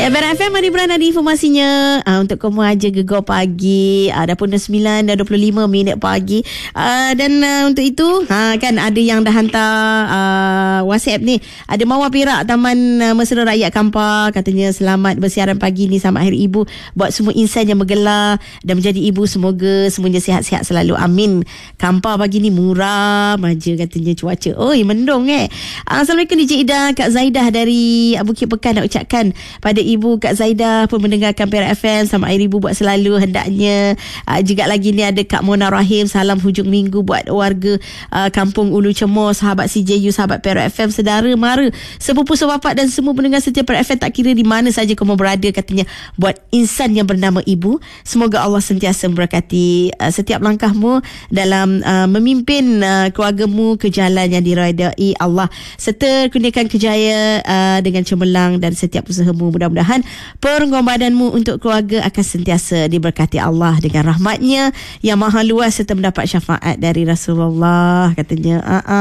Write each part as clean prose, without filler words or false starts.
Perak FM, mari beranda di informasinya untuk kamu aja Gegar Pagi. Dah pun 9 dan 25 minit pagi. Dan untuk itu kan ada yang dah hantar WhatsApp ni. Ada Mawar Perak, Taman Mesra Rakyat Kampar, katanya selamat bersiaran pagi ni selamat Hari Ibu buat semua insan yang bergelar dan menjadi ibu, semoga semuanya sihat-sihat selalu, amin. Kampar pagi ni muram aja katanya cuaca. Oi, mendung Assalamualaikum DJ Ida, Kak Zaidah dari Bukit Pekan nak ucapkan pada ibu Kak Zaidah pun mendengarkan Perak FM, selamat Hari Ibu buat selalu hendaknya. Juga lagi ni ada Kak Mona Rahim, salam hujung minggu buat warga Kampung Ulu Cemor, sahabat CJU, sahabat Perak FM, sedara mara, sepupu sebapak dan semua pendengar setia Perak FM, tak kira di mana saja kamu berada, katanya buat insan yang bernama ibu, semoga Allah sentiasa memberkati setiap langkahmu dalam memimpin keluargamu ke jalan yang diredai Allah, serta kurniakan kejayaan dengan cemerlang dan setiap usahamu. Mudah-mudahan pengorbananmu untuk keluarga akan sentiasa diberkati Allah dengan rahmatnya yang maha luas serta mendapat syafaat dari Rasulullah, katanya.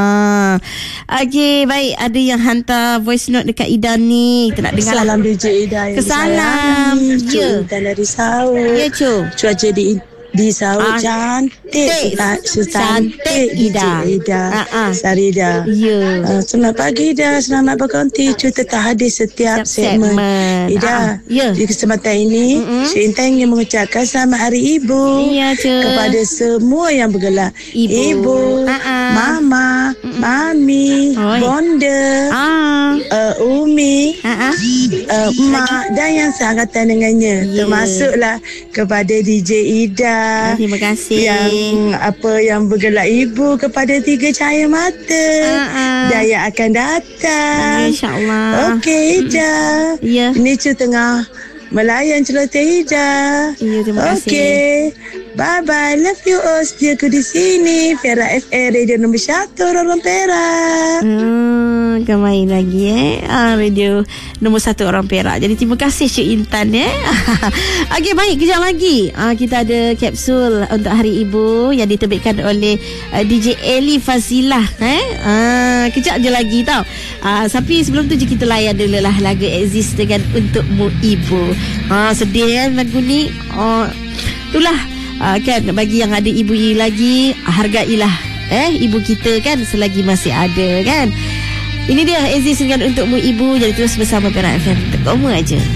Okey, baik, ada yang hantar voice note dekat Ida ni, kita nak dengar. Salam DJ Ida. Kesalam. Ya. Dari Saud. Ya, cuaca di Saud cantik. Cantik Ida. Sarida. Ya. Selamat pagi Ida. Selamat berkonti. Cuba tetap hadir setiap segmen. Ida, di kesempatan ini Cik Intan ingin mengucapkan selamat Hari Ibu kepada semua yang bergelar Ibu, Mama, Mami, Bonda, Umi, Mak dan yang seangkatan dengannya. Termasuklah kepada DJ Ida. Terima kasih. Yang bergelar ibu kepada 3 cahaya mata dan yang akan datang. InsyaAllah. Okey Ida. Ya. Ini tengah melayan celoteh Ida. Ya, terima kasih. Okey. Bye-bye. Love you all. Setia aku di sini. Perak FM, radio nombor 1 orang Perak. Kan main lagi radio nombor 1 orang Perak. Jadi terima kasih Cik Intan Okey, baik, kejap lagi kita ada kapsul untuk Hari Ibu yang diterbitkan oleh DJ Eli Fazilah. Kejap je lagi tau. Tapi sebelum tu je kita layan dulu lah lagu Exist dengan Untukmu Ibu. Sedih kan lagu ni. Itulah kan, bagi yang ada ibu lagi, hargailah ibu kita kan selagi masih ada kan. Ini dia Exist dengan Untukmu Ibu. Jadi terus bersama Perak FM, kamu aja.